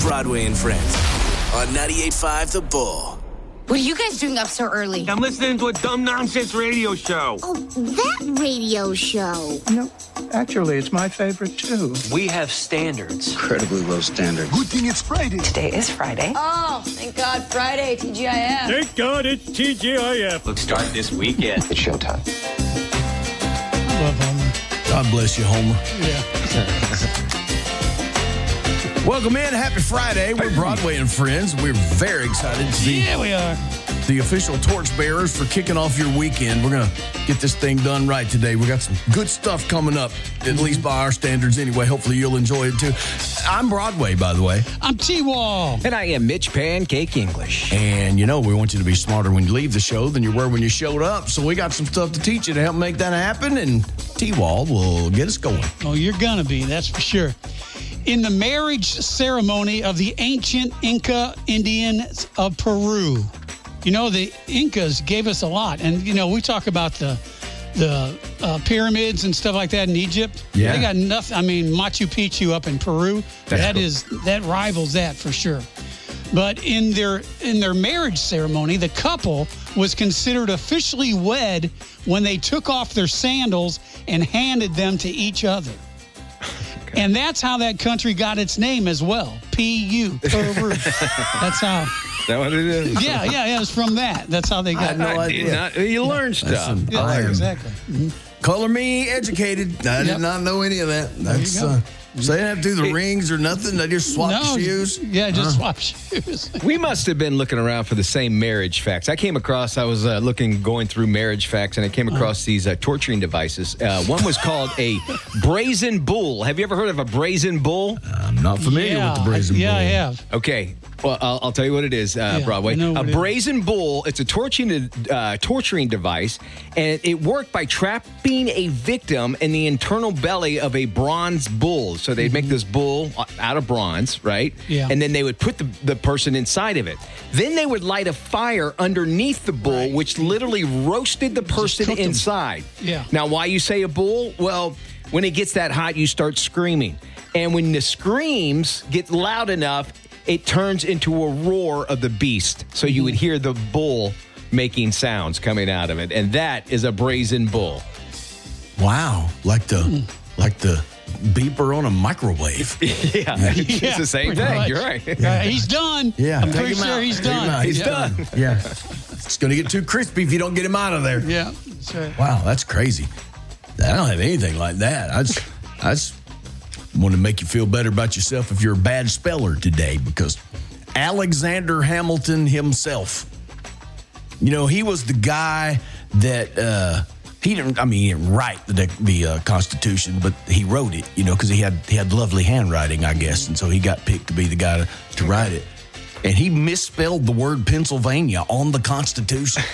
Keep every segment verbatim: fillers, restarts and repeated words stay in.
Broadway and Friends on ninety-eight point five The Bull. What are you guys doing up so early? I'm listening to a dumb nonsense radio show. Oh, that radio show. No, actually, it's my favorite, too. We have standards. Incredibly low standards. Good thing it's Friday. Today is Friday. Oh, thank God, Friday, T G I F. Thank God it's T G I F. Let's start this weekend. It's showtime. I love Homer. God bless you, Homer. Yeah. Welcome in. Happy Friday. We're Broadway and Friends. We're very excited to be Yeah, we are. the official torchbearers for kicking off your weekend. We're going to get this thing done right today. We got some good stuff coming up, at least by our standards anyway. Hopefully you'll enjoy it too. I'm Broadway, by the way. I'm T-Wall. And I am Mitch Pancake English. And, you know, we want you to be smarter when you leave the show than you were when you showed up. So we got some stuff to teach you to help make that happen. And T-Wall will get us going. Oh, you're going to be, that's for sure. In the marriage ceremony of the ancient Inca Indians of Peru. You know, the Incas gave us a lot. And, you know, we talk about the the uh, pyramids and stuff like that in Egypt. Yeah. They got nothing. I mean, Machu Picchu up in Peru. That's that cool. is that rivals that for sure. But in their in their marriage ceremony, the couple was considered officially wed when they took off their sandals and handed them to each other. And that's how that country got its name as well. P U Peru. That's how. Is that what it is? Yeah, yeah, yeah. It's from that. That's how they got it. no I idea. did not. You learn stuff. Some- Yeah, I am exactly. Mhm. Color me educated. I Yep. did not know any of that. That's you go. uh, so they didn't have to do the rings or nothing. They just swap No, shoes. Yeah, just swap shoes. We must have been looking around for the same marriage facts. I came across, I was uh, looking, going through marriage facts, and I came across these uh, torturing devices. Uh, one was called a brazen bull. Have you ever heard of a brazen bull? I'm not familiar yeah, with the brazen yeah, bull. I have. Okay. Well, I'll, I'll tell you what it is, uh, Yeah, Broadway. I know A what it is. brazen bull, it's a torturing, uh, torturing device, and it worked by trapping a victim in the internal belly of a bronze bull. So they'd make this bull out of bronze, right? Yeah. And then they would put the, the person inside of it. Then they would light a fire underneath the bull, Right. which literally roasted the person cooked 'em. inside. Yeah. Now, why you say a bull? Well, when it gets that hot, you start screaming. And when the screams get loud enough, it turns into a roar of the beast. So you would hear the bull making sounds coming out of it. And that is a brazen bull. Wow, like the like the beeper on a microwave. Yeah, it's Yeah, the same pretty thing. much. You're right. Uh, he's done. Yeah, I'm take pretty him sure out. he's Take him done. out. He's yeah. done. Yeah, it's going to get too crispy if you don't get him out of there. Yeah, that's right. Wow, that's crazy. I don't have anything like that. I just, I just want to make you feel better about yourself if you're a bad speller today, because Alexander Hamilton himself, you know, he was the guy that uh, he didn't. I mean, he didn't write the the uh, Constitution, but he wrote it. You know, because he had he had lovely handwriting, I guess, and so he got picked to be the guy to, to write it. And he misspelled the word Pennsylvania on the Constitution.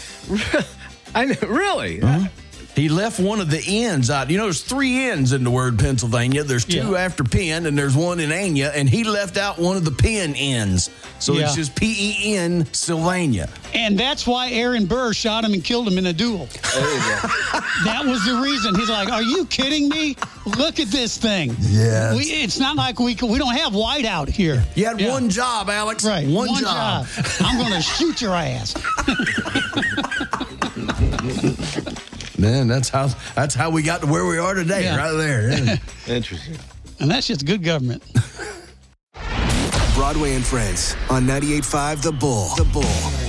I know, really? Uh-huh. He left one of the N's out. You know, there's three N's in the word Pennsylvania. There's two Yeah. after Penn, and there's one in Anya, and he left out one of the Penn N's. So Yeah. it's just P E N Sylvania. And that's why Aaron Burr shot him and killed him in a duel. That was the reason. He's like, "Are you kidding me? Look at this thing." Yes. We, it's not like we we don't have white out here. You had Yeah. one job, Alex. Right. One, One job. job. I'm going to shoot your ass. Man, that's how that's how we got to where we are today, Yeah. right there. Yeah. Interesting. And that's just good government. Broadway and Friends on ninety-eight point five The Bull. The Bull.